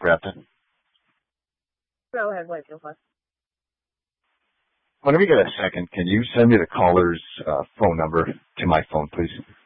grabbed it. Go ahead, wait real fast. Whenever you get a second, can you send me the caller's phone number to my phone, please?